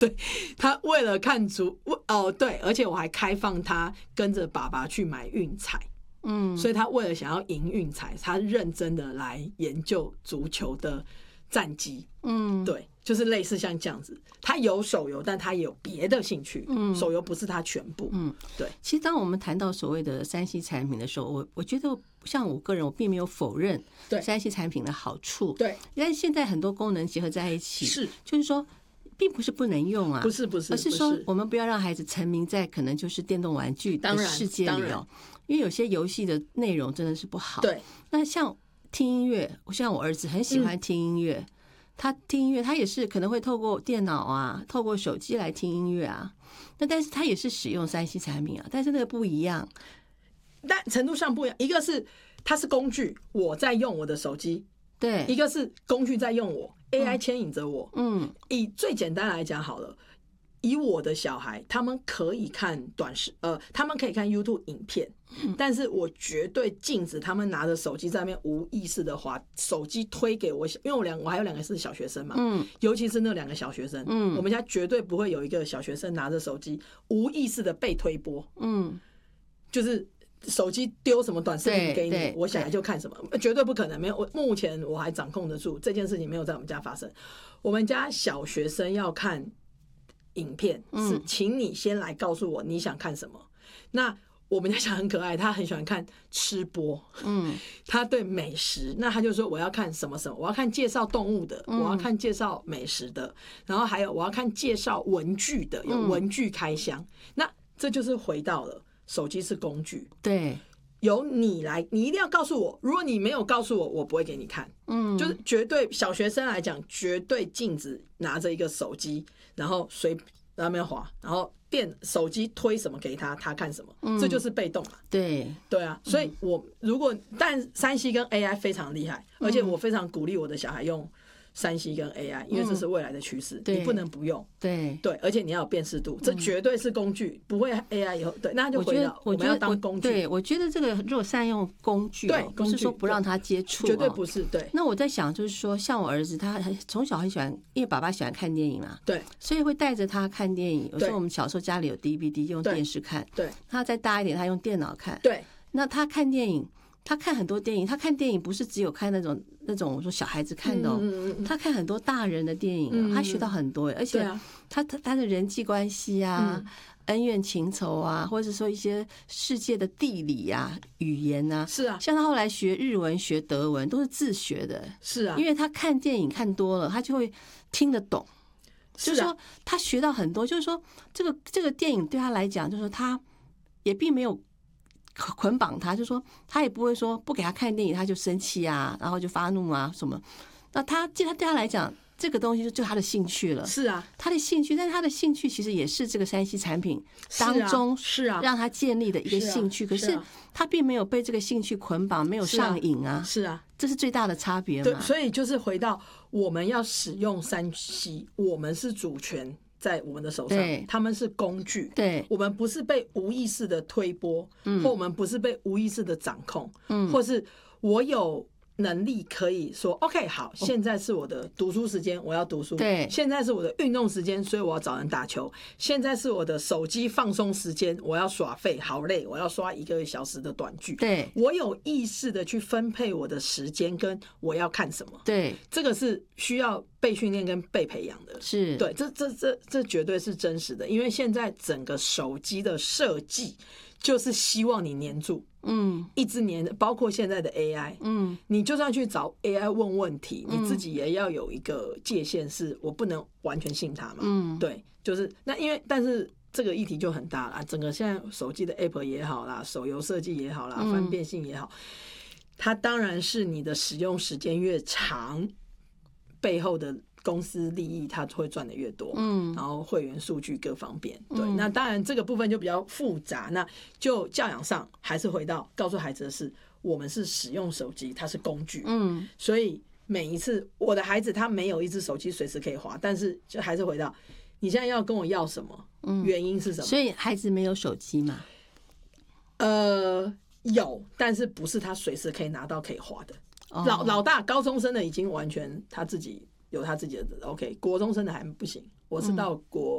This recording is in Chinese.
对，他为了看足对，而且我还开放他跟着爸爸去买运彩。所以他为了想要赢运彩，他认真的来研究足球的战绩。对，就是类似像这样子，他有手游，但他也有别的兴趣。手游不是他全部。对。 其实当我们谈到所谓的3C 产品的时候，我觉得像我个人，我并没有否认3C 产品的好处。 对， 但是现在很多功能结合在一起，就是说并不是不能用啊， 不是， 而是说我们不要让孩子沉迷在可能就是电动玩具的世界里哦。因为有些游戏的内容真的是不好。 对， 那像听音乐，像我儿子很喜欢听音乐，他听音乐，他也是可能会透过电脑啊，透过手机来听音乐啊。那但是他也是使用3C 产品啊，但是那个不一样， 但程度上不一样。一个是它是工具，我在用我的手机； 对， 一个是工具在用我，AI 牵引着我。以最简单来讲好了。以我的小孩，他们可以看他们可以看 YouTube 影片，但是我绝对禁止他们拿着手机在那边无意识的滑手机推给我，因为我还有2个是小学生嘛，尤其是那2个小学生，我们家绝对不会有一个小学生拿着手机无意识的被推播，就是手机丢什么短视频给你，我小孩就看什么，绝对不可能。没有，目前我还掌控得住这件事情，没有在我们家发生。我们家小学生要看影片是请你先来告诉我你想看什么。那我们家小孩很可爱，他很喜欢看吃播，他对美食，那他就说我要看什么什么，我要看介绍动物的，我要看介绍美食的，然后还有我要看介绍文具的，有文具开箱。那这就是回到了手机是工具， 对， 由你来，你一定要告诉我，如果你没有告诉我，我不会给你看。就是绝对小学生来讲，绝对禁止拿着一个手机，然后随那边滑，然后手机推什么给他，他看什么，这就是被动嘛。对啊，所以但3C 跟 AI 非常厉害，而且我非常鼓励我的小孩用3C 跟 AI， 因为这是未来的趋势，你不能不用。对，而且你要有辨识度，这绝对是工具，不会 AI 以后。对，那就回到我们要当工具。 对，我觉得这个如果善用工具，不是说不让他接触， 绝对不是。对， 那我在想，就是说，像我儿子，他从小很喜欢，因为爸爸喜欢看电影嘛， 对， 所以会带着他看电影。有时候我们小时候家里有 DVD，用电视看， 对， 他再大一点，他用电脑看， 对。 那他看电影。他看很多电影，他看电影不是只有看那种我说小孩子看的他看很多大人的电影他学到很多，而且他的人际关系啊、恩怨情仇啊，或者说一些世界的地理啊、语言啊， 是啊， 像他后来学日文、学德文都是自学的， 是啊， 因为他看电影看多了，他就会听得懂，就是说他学到很多，就是说这个电影对他来讲，就是说他也并没有捆绑他，就说他也不会说不给他看电影他就生气啊，然后就发怒啊什么。那他对他来讲，这个东西就他的兴趣了。 是啊， 他的兴趣，但是他的兴趣其实也是这个3C 产品当中让他建立的一个兴趣。可是他并没有被这个兴趣捆绑，没有上瘾啊。 是啊， 这是最大的差别嘛。 对，所以就是回到我们要使用3C，我们是主权在我们的手上，他们是工具， 对， 我们不是被无意识的推波，或我们不是被无意识的掌控，或是我有能力可以说 OK 好，现在是我的读书时间，我要读书， 对， 现在是我的运动时间，所以我要找人打球，现在是我的手机放松时间，我要耍废，好累，我要刷1个小时的短剧， 对， 我有意识的去分配我的时间跟我要看什么， 对， 这个是需要被训练跟被培养的， 是对，这绝对是真实的，因为现在整个手机的设计就是希望你黏住，一直黏，包括现在的 AI，你就算去找 AI 问问题，你自己也要有一个界限，是我不能完全信它嘛，对，就是那因为但是这个议题就很大啦，整个现在手机的 App 也好啦，手游设计也好啦，方便性也好，它当然是你的使用时间越长，背后的公司利益它会赚的越多，然后会员数据各方面，对，那当然这个部分就比较复杂，那就教养上还是回到告诉孩子的是，我们是使用手机，它是工具，所以每一次我的孩子他没有一只手机随时可以滑，但是就还是回到你现在要跟我要什么，原因是什么？ 所以孩子没有手机嘛？ 有，但是不是他随时可以拿到可以滑的。老大高中生的已经完全他自己有他自己的 OK， 国中生的还不行，我是到国